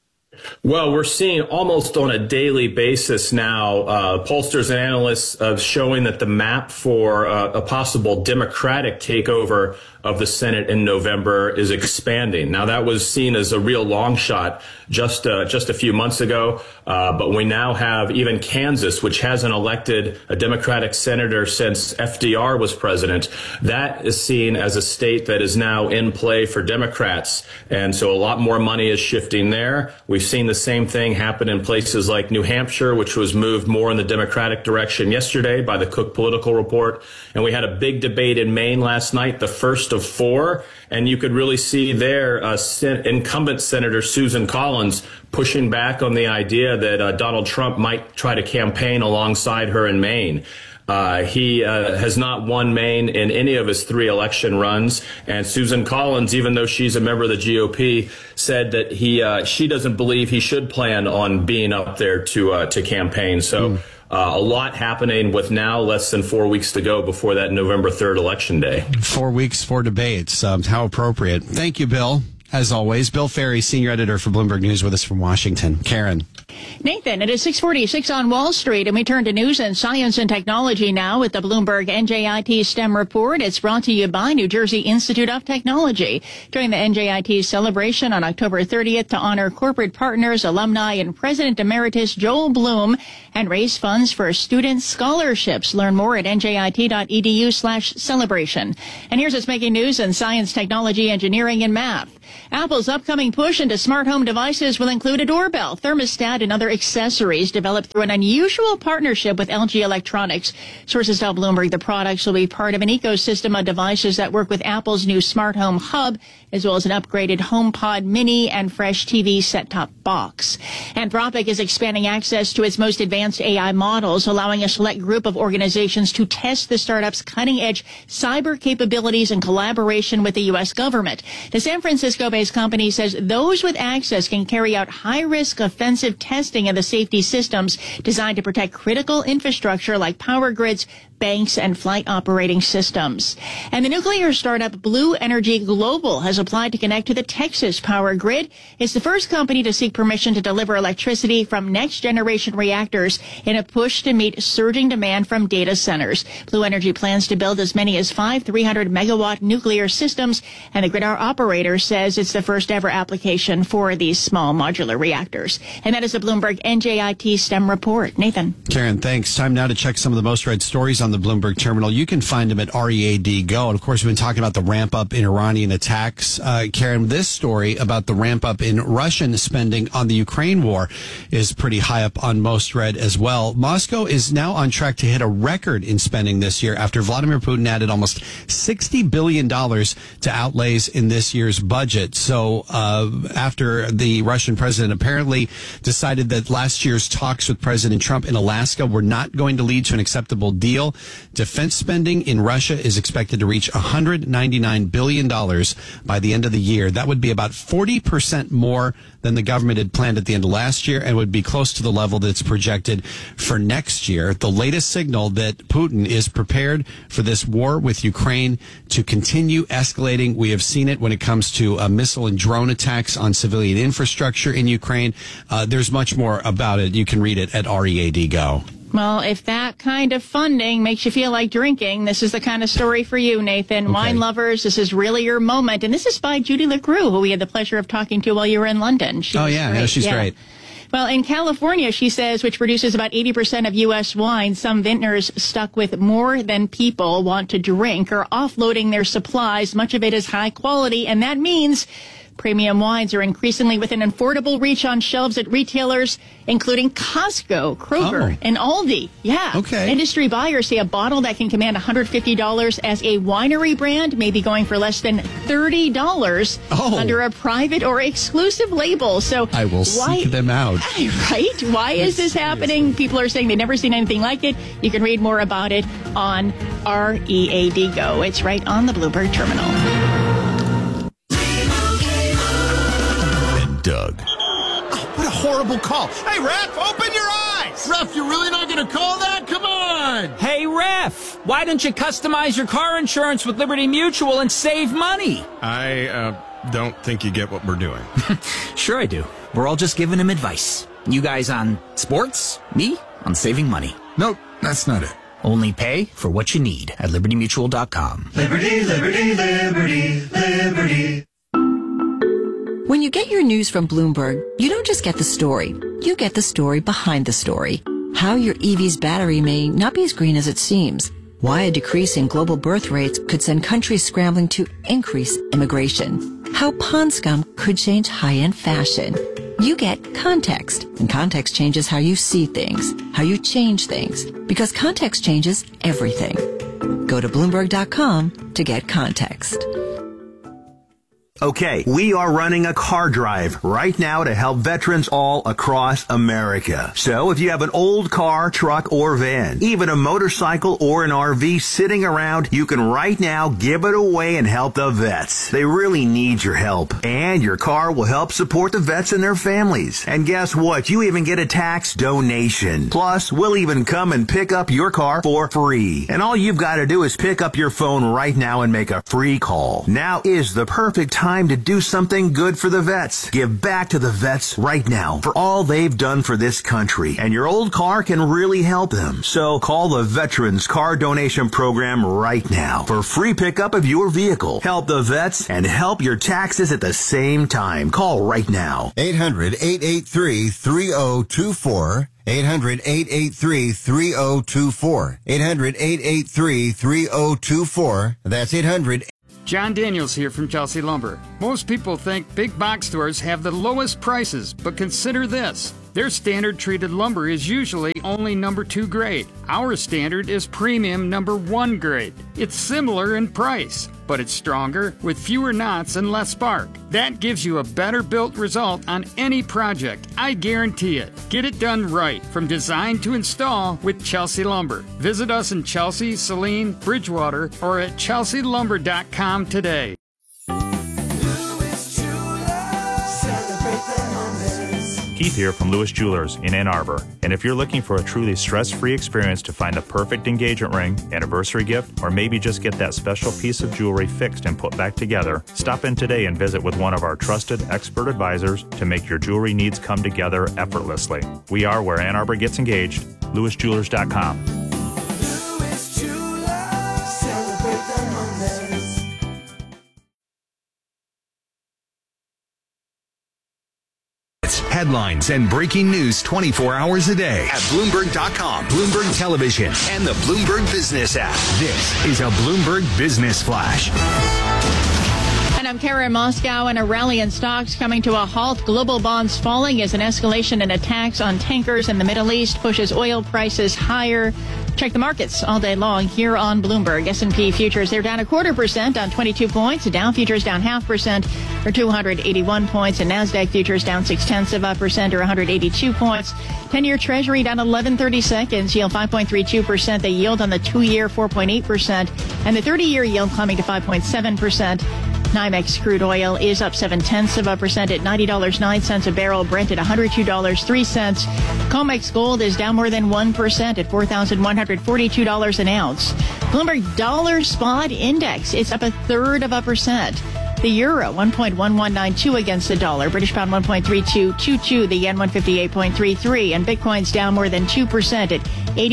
Well, we're seeing almost on a daily basis now, pollsters and analysts showing that the map for a possible Democratic takeover of the Senate in November is expanding. Now, that was seen as a real long shot just a few months ago, but we now have even Kansas, which hasn't elected a Democratic senator since FDR was president. That is seen as a state that is now in play for Democrats, and so a lot more money is shifting there. We've seen the same thing happen in places like New Hampshire, which was moved more in the Democratic direction yesterday by the Cook Political Report, and we had a big debate in Maine last night, the first of 4, and you could really see there incumbent Senator Susan Collins pushing back on the idea that Donald Trump might try to campaign alongside her in Maine. He has not won Maine in any of his 3 election runs, and Susan Collins, even though she's a member of the GOP, said that she doesn't believe he should plan on being up there to campaign. So a lot happening with now less than 4 weeks to go before that November 3rd election day. 4 weeks, 4 debates. How appropriate. Thank you, Bill. as always. Bill Ferry, senior editor for Bloomberg News, with us from Washington. Karen. Nathan, it is 6:46 on Wall Street, and we turn to news and science and technology now with the Bloomberg NJIT STEM report. It's brought to you by New Jersey Institute of Technology. During the NJIT celebration on October 30th to honor corporate partners, alumni, and President Emeritus Joel Bloom, and raise funds for student scholarships. Learn more at njit.edu/celebration. And here's what's making news in science, technology, engineering, and math. Apple's upcoming push into smart home devices will include a doorbell, thermostat, and other accessories developed through an unusual partnership with LG Electronics. Sources tell Bloomberg the products will be part of an ecosystem of devices that work with Apple's new smart home hub, as well as an upgraded HomePod Mini and Fresh TV set-top box. Anthropic is expanding access to its most advanced AI models, allowing a select group of organizations to test the startup's cutting-edge cyber capabilities in collaboration with the U.S. government. The San Francisco-based company says those with access can carry out high-risk offensive testing of the safety systems designed to protect critical infrastructure like power grids, banks, and flight operating systems. And the nuclear startup Blue Energy Global has applied to connect to the Texas power grid. It's the first company to seek permission to deliver electricity from next-generation reactors in a push to meet surging demand from data centers. Blue Energy plans to build as many as 5 300-megawatt nuclear systems, and the grid operator says it's the first-ever application for these small modular reactors. And that is the Bloomberg NJIT STEM report. Nathan. Karen, thanks. Time now to check some of the most read stories on the Bloomberg terminal. You can find them at READ Go. And of course, we've been talking about the ramp up in Iranian attacks. Karen, this story about the ramp up in Russian spending on the Ukraine war is pretty high up on most read as well. Moscow is now on track to hit a record in spending this year after Vladimir Putin added almost $60 billion to outlays in this year's budget. So after the Russian president apparently decided that last year's talks with President Trump in Alaska were not going to lead to an acceptable deal, defense spending in Russia is expected to reach $199 billion by the end of the year. That would be about 40% more than the government had planned at the end of last year and would be close to the level that's projected for next year. The latest signal that Putin is prepared for this war with Ukraine to continue escalating. We have seen it when it comes to missile and drone attacks on civilian infrastructure in Ukraine. There's much more about it. You can read it at READ Go. Well, if that kind of funding makes you feel like drinking, this is the kind of story for you, Nathan. Okay. Wine lovers, this is really your moment. And this is by Judy LaCrue, who we had the pleasure of talking to while you were in London. She's great. Well, in California, she says, which produces about 80% of U.S. wine, some vintners stuck with more than people want to drink are offloading their supplies. Much of it is high quality, and that means premium wines are increasingly within affordable reach on shelves at retailers, including Costco, Kroger, and Aldi. Yeah. Okay. Industry buyers say a bottle that can command $150 as a winery brand may be going for less than $30 under a private or exclusive label. So I will seek them out. Right? Why is this happening? People are saying they've never seen anything like it. You can read more about it on READ Go. It's right on the Bloomberg terminal. Doug. Oh, what a horrible call. Hey, Ref, open your eyes. Ref, you're really not going to call that? Come on. Hey, Ref, why don't you customize your car insurance with Liberty Mutual and save money? I don't think you get what we're doing. Sure I do. We're all just giving him advice. You guys on sports, me on saving money. Nope, that's not it. Only pay for what you need at libertymutual.com. Liberty, liberty, liberty, liberty. When you get your news from Bloomberg, you don't just get the story. You get the story behind the story. How your EV's battery may not be as green as it seems. Why a decrease in global birth rates could send countries scrambling to increase immigration. How pond scum could change high-end fashion. You get context, and context changes how you see things, how you change things, because context changes everything. Go to Bloomberg.com to get context. Okay, we are running a car drive right now to help veterans all across America. So if you have an old car, truck, or van, even a motorcycle or an RV sitting around, you can right now give it away and help the vets. They really need your help. And your car will help support the vets and their families. And guess what? You even get a tax donation. Plus, we'll even come and pick up your car for free. And all you've got to do is pick up your phone right now and make a free call. Now is the perfect time time to do something good for the vets. Give back to the vets right now for all they've done for this country. And your old car can really help them. So call the Veterans Car Donation Program right now for free pickup of your vehicle. Help the vets and help your taxes at the same time. Call right now. 800-883-3024. 800-883-3024. 800-883-3024. That's 800. John Daniels here from Chelsea Lumber. Most people think big box stores have the lowest prices, but consider this. Their standard treated lumber is usually only number 2 grade. Our standard is premium number 1 grade. It's similar in price, but it's stronger with fewer knots and less spark. That gives you a better built result on any project. I guarantee it. Get it done right from design to install with Chelsea Lumber. Visit us in Chelsea, Saline, Bridgewater, or at chelsealumber.com today. Keith here from Lewis Jewelers in Ann Arbor. And if you're looking for a truly stress-free experience to find the perfect engagement ring, anniversary gift, or maybe just get that special piece of jewelry fixed and put back together, stop in today and visit with one of our trusted expert advisors to make your jewelry needs come together effortlessly. We are where Ann Arbor gets engaged. LewisJewelers.com. Lewis Jewelers, celebrate the moments. Headlines and breaking news 24 hours a day at Bloomberg.com, Bloomberg Television, and the Bloomberg Business app. This is a Bloomberg Business Flash. And I'm Karen Moscow, and a rally in stocks coming to a halt. Global bonds falling as an escalation in attacks on tankers in the Middle East pushes oil prices higher. Check the markets all day long here on Bloomberg. S&P futures, they're down 0.25% on 22 points. Dow futures down 0.5% or 281 points. And NASDAQ futures down 0.6% or 182 points. 10-year Treasury down 11/30 seconds, yield 5.32%. The yield on the 2-year 4.8%. And the 30-year yield climbing to 5.7%. NYMEX crude oil is up 0.7% at $90.09 a barrel. Brent at $102.03. COMEX gold is down more than 1% at $4,142 an ounce. Bloomberg Dollar Spot Index, it's up 1/3%. The euro, 1.1192 against the dollar. British pound, 1.3222. The yen, 158.33. And Bitcoin's down more than 2% at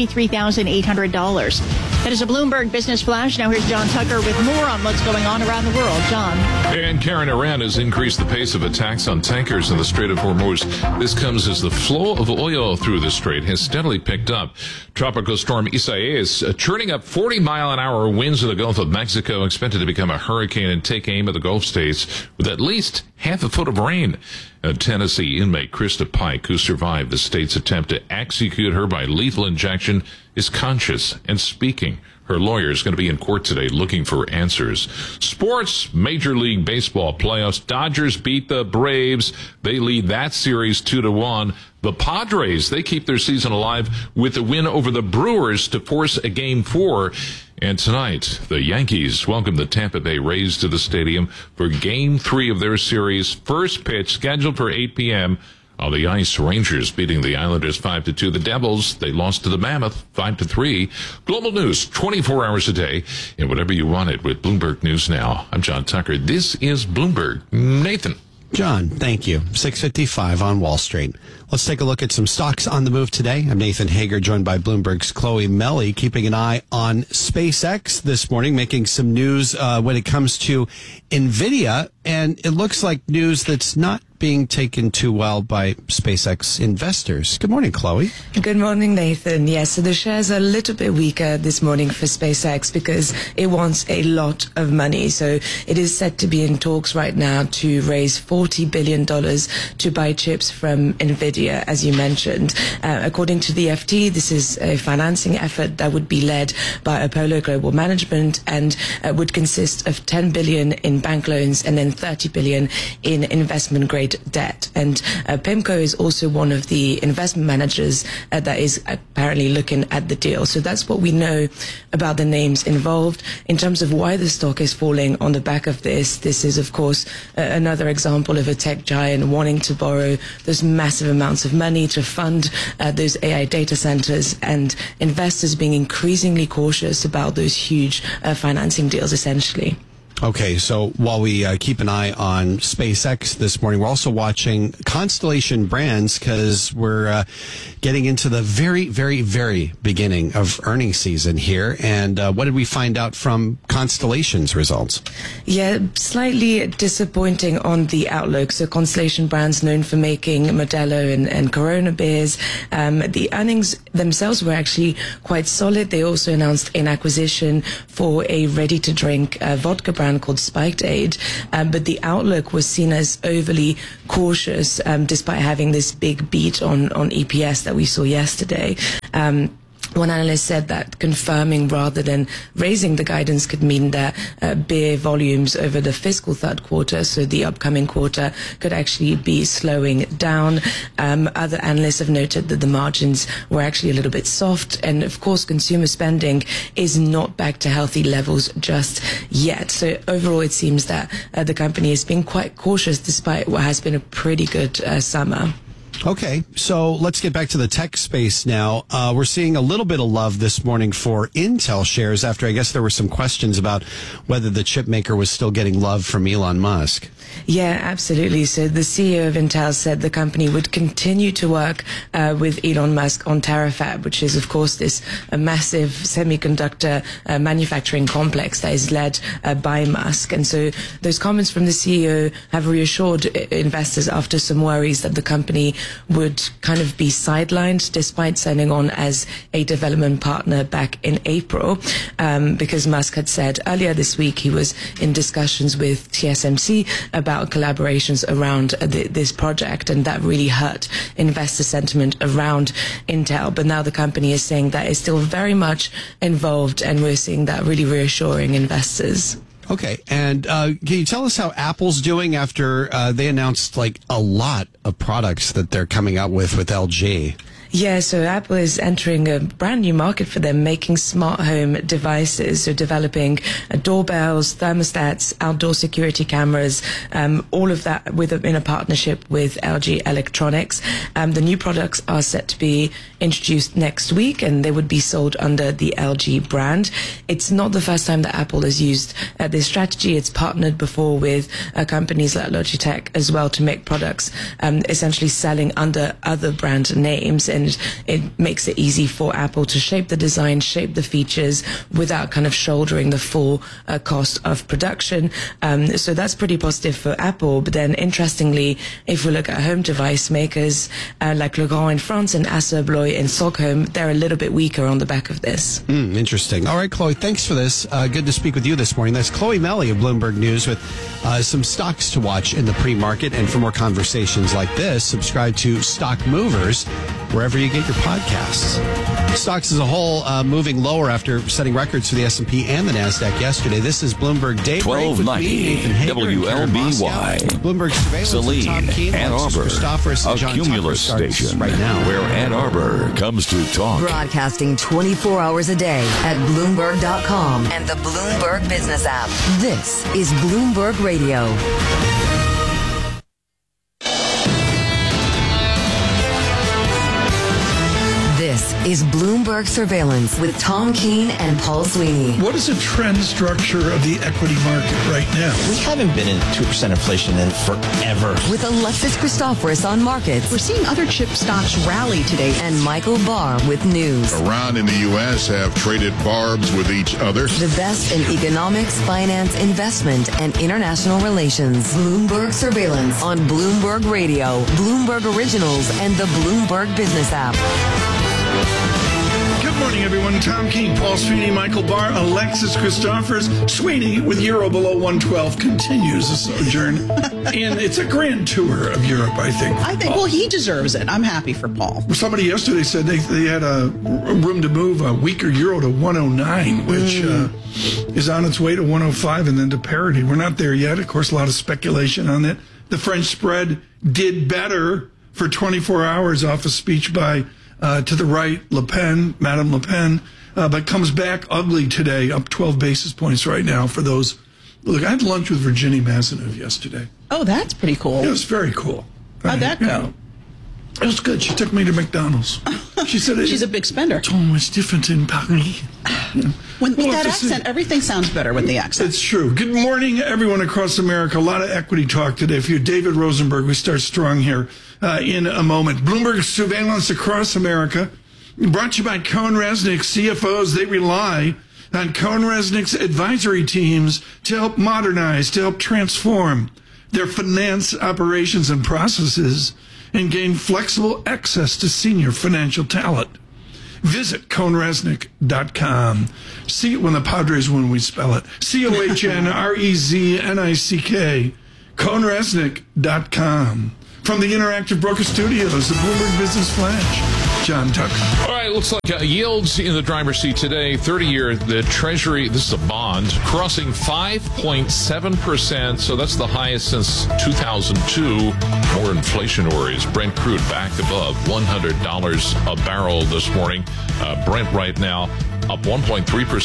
$83,800. That is a Bloomberg Business Flash. Now here's John Tucker with more on what's going on around the world. John. And Karen, Iran has increased the pace of attacks on tankers in the Strait of Hormuz. This comes as the flow of oil through the strait has steadily picked up. Tropical storm Isaias churning up 40-mile-an-hour winds in the Gulf of Mexico, expected to become a hurricane and take aim at the Gulf states with at least half a foot of rain. A Tennessee inmate, Krista Pike, who survived the state's attempt to execute her by lethal injection, is conscious and speaking. Her lawyer is going to be in court today looking for answers. Sports, Major League Baseball playoffs. Dodgers beat the Braves. They lead that series 2-1. The Padres, they keep their season alive with a win over the Brewers to force a Game 4. And tonight, the Yankees welcome the Tampa Bay Rays to the stadium for Game 3 of their series. First pitch scheduled for 8 p.m. On the ice, Rangers beating the Islanders 5-2. The Devils, they lost to the Mammoth 5-3. Global news 24 hours a day and whatever you want it with Bloomberg News Now. I'm John Tucker. This is Bloomberg. Nathan. John, thank you. 6:55 on Wall Street. Let's take a look at some stocks on the move today. I'm Nathan Hager, joined by Bloomberg's Chloe Melly, keeping an eye on SpaceX this morning, making some news when it comes to NVIDIA. And it looks like news that's not being taken too well by SpaceX investors. Good morning, Chloe. Good morning, Nathan. Yes, so the shares are a little bit weaker this morning for SpaceX because it wants a lot of money. So it is set to be in talks right now to raise $40 billion to buy chips from NVIDIA, as you mentioned. According to the FT, this is a financing effort that would be led by Apollo Global Management and would consist of $10 billion in bank loans and then $30 billion in investment grade debt. And PIMCO is also one of the investment managers that is apparently looking at the deal. So that's what we know about the names involved. In terms of why the stock is falling on the back of this is, of course, another example of a tech giant wanting to borrow those massive amounts of money to fund those AI data centers, and investors being increasingly cautious about those huge financing deals, essentially. Okay, so while we keep an eye on SpaceX this morning, we're also watching Constellation Brands because we're getting into the very, very, very beginning of earnings season here. And what did we find out from Constellation's results? Yeah, slightly disappointing on the outlook. So Constellation Brands, known for making Modelo and Corona beers, the earnings themselves were actually quite solid. They also announced an acquisition for a ready-to-drink vodka brand called Spiked Aid, but the outlook was seen as overly cautious, despite having this big beat on EPS that we saw yesterday. One analyst said that confirming rather than raising the guidance could mean that beer volumes over the fiscal third quarter, so the upcoming quarter, could actually be slowing down. Other analysts have noted that the margins were actually a little bit soft, and of course consumer spending is not back to healthy levels just yet. So overall it seems that the company is being quite cautious despite what has been a pretty good summer. Okay, so let's get back to the tech space now. We're seeing a little bit of love this morning for Intel shares after I guess there were some questions about whether the chip maker was still getting love from Elon Musk. Yeah, absolutely. So the CEO of Intel said the company would continue to work with Elon Musk on Terafab, which is, of course, this massive semiconductor manufacturing complex that is led by Musk. And so those comments from the CEO have reassured investors after some worries that the company would kind of be sidelined despite signing on as a development partner back in April, because Musk had said earlier this week he was in discussions with TSMC about collaborations around this project, and that really hurt investor sentiment around Intel. But now the company is saying that it's still very much involved, and we're seeing that really reassuring investors. Okay, and can you tell us how Apple's doing after they announced like a lot of products that they're coming out with LG? Yeah, so Apple is entering a brand new market for them, making smart home devices. So developing doorbells, thermostats, outdoor security cameras, all of that in a partnership with LG Electronics. The new products are set to be introduced next week, and they would be sold under the LG brand. It's not the first time that Apple has used this strategy. It's partnered before with companies like Logitech as well to make products essentially selling under other brand names. And it makes it easy for Apple to shape the design, shape the features without kind of shouldering the full cost of production. So that's pretty positive for Apple. But then interestingly, if we look at home device makers like Legrand in France and Assa Abloy in Stockholm, they're a little bit weaker on the back of this. Interesting. All right, Chloe, thanks for this. Good to speak with you this morning. That's Chloe Melly of Bloomberg News with some stocks to watch in the pre-market. And for more conversations like this, subscribe to Stock Movers wherever you get your podcasts. Stocks as a whole moving lower after setting records for the S&P and the NASDAQ yesterday. This is Bloomberg Daybreak 1290 WLBY. Bloomberg Surveillance with Tom Keene, Ann Arbor, Christophorus, and a John Cumulus Tucker station right now. where Ann Arbor comes to talk. Broadcasting 24 hours a day at Bloomberg.com and the Bloomberg Business app. This is Bloomberg Radio. This is Bloomberg Surveillance with Tom Keene and Paul Sweeney. What is the trend structure of the equity market right now? We haven't been in 2% inflation in forever. With Alexis Christophorus on markets. We're seeing other chip stocks rally today. And Michael Barr with news. Around in the U.S. have traded barbs with each other. The best in economics, finance, investment, and international relations. Bloomberg Surveillance on Bloomberg Radio, Bloomberg Originals, and the Bloomberg Business app. Good morning, everyone. Tom Keene, Paul Sweeney, Michael Barr, Alexis Christophorus. Sweeney, with Euro below 112, continues the sojourn. And it's a grand tour of Europe, I think. Well, he deserves it. I'm happy for Paul. Somebody yesterday said they had a room to move a weaker Euro to 109, which is on its way to 105 and then to parity. We're not there yet. Of course, a lot of speculation on that. The French spread did better for 24 hours off a speech by to the right, Madame Le Pen, but comes back ugly today, up 12 basis points right now for those. Look, I had lunch with Virginia Mazenev yesterday. Oh, that's pretty cool. It was very cool. How'd that go? It was good. She took me to McDonald's. She said she's a big spender. It's almost different in Paris. With that accent, everything sounds better with the accent. It's true. Good morning, everyone across America. A lot of equity talk today. For you, David Rosenberg, we start strong here in a moment. Bloomberg surveillance across America. Brought to you by CohnReznick. CFOs, they rely on CohnReznick's advisory teams to help modernize, to help transform their finance operations and processes and gain flexible access to senior financial talent. Visit CohnReznick.com. See it when the Padres win, we spell it. CohnReznick. CohnReznick.com. From the Interactive Broker Studios, the Bloomberg Business Flash, John Tucker. All right, looks like yields in the driver's seat today. 30-year, the Treasury, this is a bond, crossing 5.7%. So that's the highest since 2002. More inflation worries. Brent crude back above $100 a barrel this morning. Brent right now up 1.3%,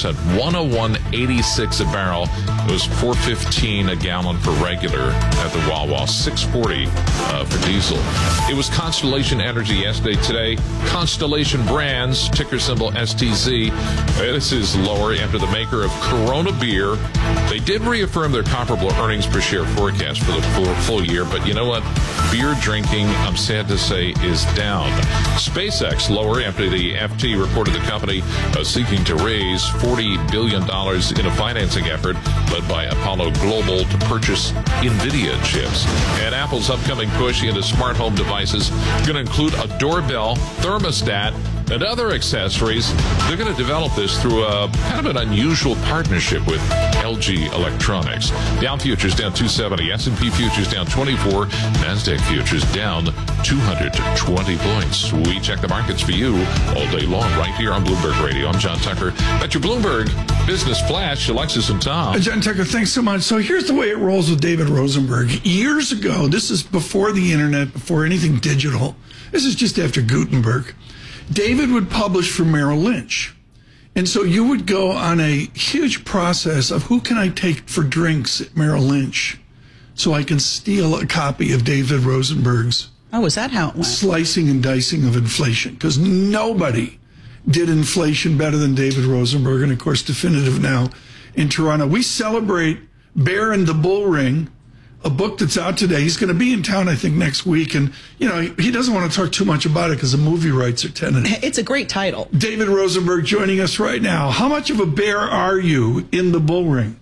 101.86 a barrel. It was $4.15 a gallon for regular at the Wawa, $6.40 for diesel. It was Constellation Energy yesterday. Today, Constellation Brands, ticker symbol STZ. This is lower after the maker of Corona beer. They did reaffirm their comparable earnings per share forecast for the full year, but you know what? Beer drinking, I'm sad to say, is down. SpaceX lower after the FT reported the company seeking to raise $40 billion in a financing effort led by Apollo Global to purchase NVIDIA chips. And Apple's upcoming push into smart home devices is going to include a doorbell, thermostat, and other accessories. They're going to develop this through a kind of an unusual partnership with LG Electronics. Dow futures down 270, S&P futures down 24, NASDAQ futures down 220 points. We check the markets for you all day long right here on Bloomberg Radio. I'm John Tucker. That's your Bloomberg Business Flash, Alexis and Tom. John Tucker, thanks so much. So here's the way it rolls with David Rosenberg. Years ago, this is before the internet, before anything digital. This is just after Gutenberg. David would publish for Merrill Lynch. And so you would go on a huge process of who can I take for drinks at Merrill Lynch so I can steal a copy of David Rosenberg's. Oh, is that how it went? Slicing and dicing of inflation. Because nobody did inflation better than David Rosenberg. And, of course, Definitive now in Toronto. We celebrate Bear and the Bull Ring, a book that's out today. He's going to be in town, I think, next week. And, you know, he doesn't want to talk too much about it because the movie rights are tentative. It's a great title. David Rosenberg joining us right now. How much of a bear are you in the bull ring?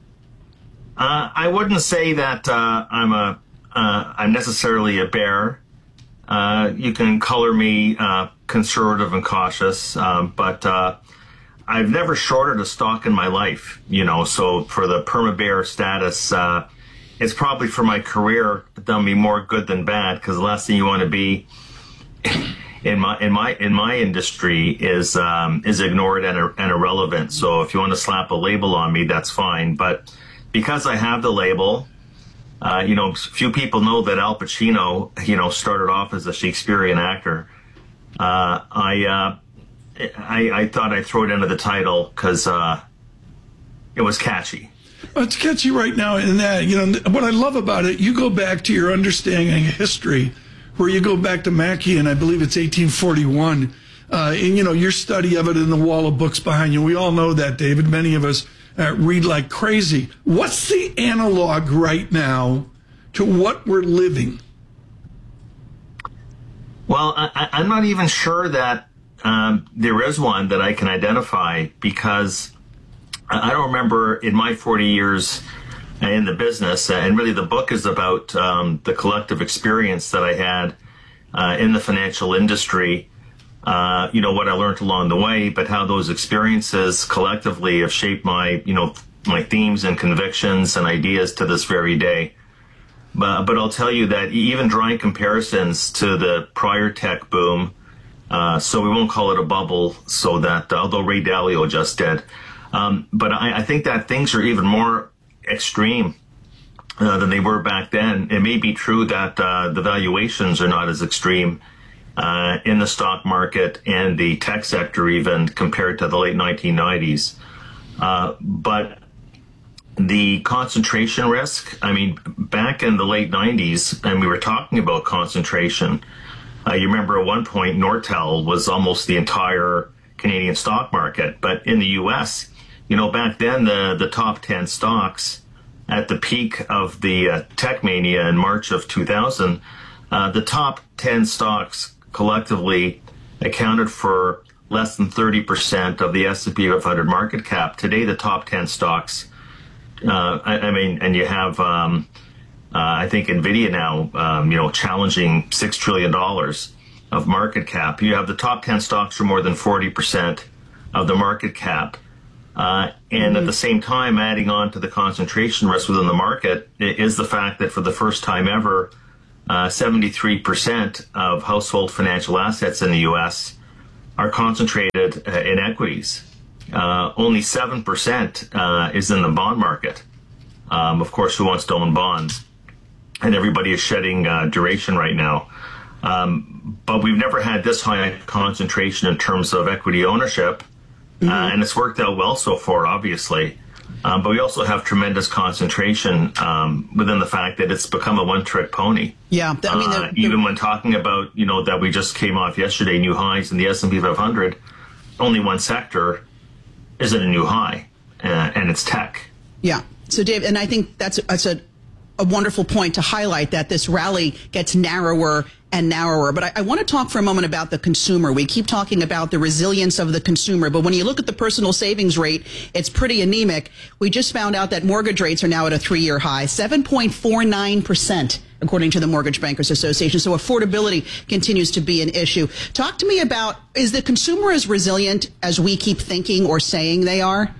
I wouldn't say that I'm necessarily a bear. You can color me conservative and cautious, but I've never shorted a stock in my life, you know, so for the perma-bear status, it's probably for my career done me more good than bad, because the last thing you want to be in my industry is ignored and irrelevant. So if you want to slap a label on me, that's fine. But because I have the label, you know, few people know that Al Pacino, you know, started off as a Shakespearean actor. I thought I'd throw it into the title because it was catchy. Well, it's catchy right now in that, you know, what I love about it, you go back to your understanding of history, where you go back to Mackey, and I believe it's 1841, and, you know, your study of it in the wall of books behind you. We all know that, David. Many of us read like crazy. What's the analog right now to what we're living? Well, I'm not even sure that there is one that I can identify, because I don't remember in my 40 years in the business, and really the book is about the collective experience that I had in the financial industry, you know, what I learned along the way, but how those experiences collectively have shaped my, you know, my themes and convictions and ideas to this very day. But I'll tell you that even drawing comparisons to the prior tech boom, so we won't call it a bubble, so that although Ray Dalio just did, but I think that things are even more extreme than they were back then. It may be true that the valuations are not as extreme in the stock market and the tech sector even compared to the late 1990s. But the concentration risk, I mean, back in the late 90s, and we were talking about concentration, You remember at one point, Nortel was almost the entire Canadian stock market. But in the U.S., back then, the top 10 stocks at the peak of the tech mania in March of 2000, the top 10 stocks collectively accounted for less than 30% of the S&P 500 market cap. Today, the top 10 stocks, and you have, I think, NVIDIA now, challenging $6 trillion of market cap. You have the top 10 stocks for more than 40% of the market cap. And at the same time, adding on to the concentration risk within the market is the fact that for the first time ever, 73% of household financial assets in the U.S. are concentrated in equities. Only 7% is in the bond market. Of course, who wants to own bonds? And everybody is shedding duration right now. But we've never had this high concentration in terms of equity ownership. And it's worked out well so far, obviously. But we also have tremendous concentration within the fact that it's become a one-trick pony. Yeah. Even when talking about, that we just came off yesterday, new highs in the S&P 500, only one sector is at a new high, and it's tech. Yeah. So, Dave, and I think that's a wonderful point to highlight that this rally gets narrower and narrower. But I want to talk for a moment about the consumer. We keep talking about the resilience of the consumer, but when you look at the personal savings rate, it's pretty anemic. We just found out that mortgage rates are now at a 3-year high, 7.49%, according to the Mortgage Bankers Association. So affordability continues to be an issue. Talk to me about, is the consumer as resilient as we keep thinking or saying they are?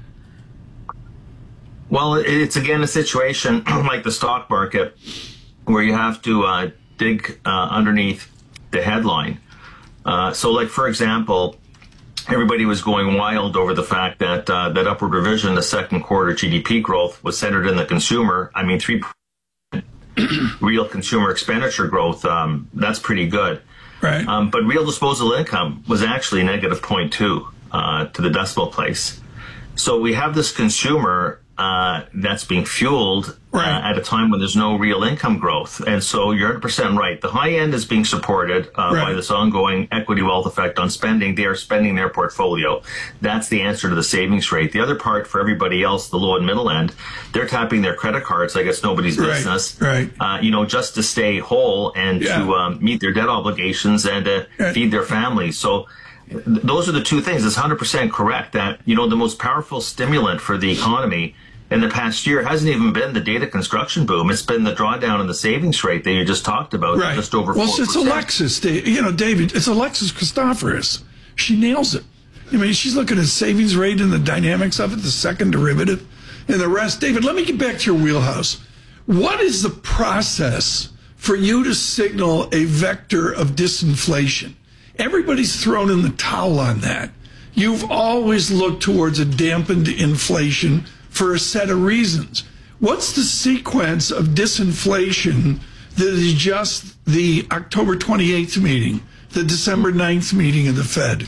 Well, it's again a situation like the stock market where you have to dig underneath the headline. So, like, for example, everybody was going wild over the fact that that upward revision, the second quarter GDP growth, was centered in the consumer. I mean, 3% real consumer expenditure growth, that's pretty good. Right. But real disposable income was actually negative 0.2 to the decimal place. So we have this consumer that's being fueled at a time when there's no real income growth. And so you're 100% right. The high end is being supported by this ongoing equity wealth effect on spending. They are spending their portfolio. That's the answer to the savings rate. The other part for everybody else, the low and middle end, they're tapping their credit cards like it's nobody's business, just to stay whole and to meet their debt obligations and to feed their families. So those are the two things. It's 100% correct that, the most powerful stimulant for the economy in the past year hasn't even been the data construction boom. It's been the drawdown in the savings rate that you just talked about, just over 4%. Well, it's Alexis, David, it's Alexis Christoforous. She nails it. I mean, she's looking at savings rate and the dynamics of it, the second derivative, and the rest. David, let me get back to your wheelhouse. What is the process for you to signal a vector of disinflation? Everybody's thrown in the towel on that. You've always looked towards a dampened inflation for a set of reasons. What's the sequence of disinflation that is just the October 28th meeting, the December 9th meeting of the Fed?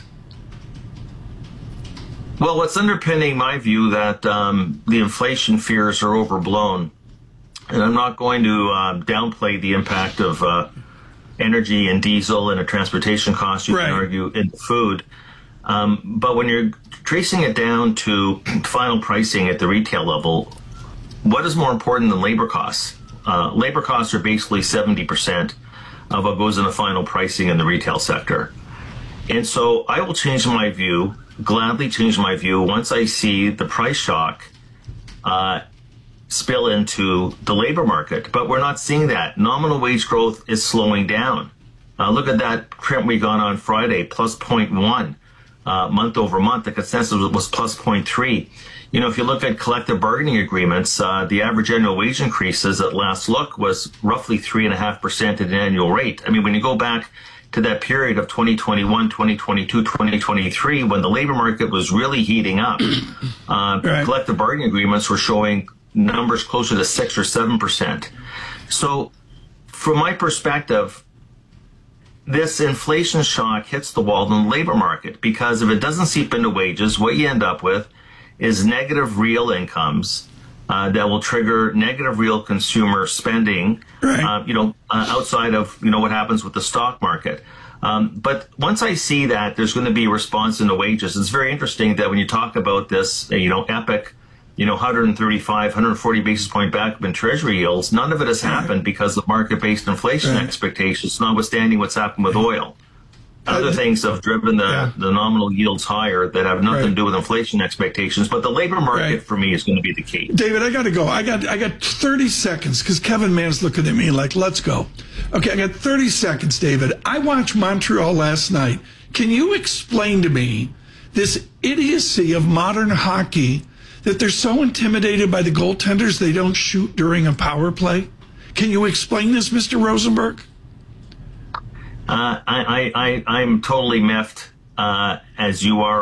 Well, what's underpinning my view that the inflation fears are overblown, and I'm not going to downplay the impact of energy and diesel and a transportation cost, you can argue, in food. But when you're tracing it down to final pricing at the retail level, what is more important than labor costs? Labor costs are basically 70% of what goes into final pricing in the retail sector. And so I will change my view, gladly change my view, once I see the price shock spill into the labor market. But we're not seeing that. Nominal wage growth is slowing down. Look at that print we got on Friday, plus 0.1 month over month. The consensus was plus 0.3. If you look at collective bargaining agreements, the average annual wage increases at last look was roughly 3.5% at an annual rate. I mean, when you go back to that period of 2021, 2022, 2023, when the labor market was really heating up, collective bargaining agreements were showing numbers closer to 6 or 7%. So from my perspective, this inflation shock hits the wall in the labor market, because if it doesn't seep into wages, what you end up with is negative real incomes, that will trigger negative real consumer spending, outside of, what happens with the stock market. But once I see that there's going to be a response in the wages, it's very interesting that when you talk about this, epic, 135, 140 basis point back in treasury yields, none of it has happened because of market-based inflation expectations, notwithstanding what's happened with oil. Other things have driven the nominal yields higher that have nothing to do with inflation expectations, but the labor market for me is going to be the key. David, I got to go. I got 30 seconds because Kevin Mann's looking at me like, let's go. Okay, I got 30 seconds, David. I watched Montreal last night. Can you explain to me this idiocy of modern hockey that they're so intimidated by the goaltenders they don't shoot during a power play? Can you explain this, Mr. Rosenberg? I'm totally miffed, as you are.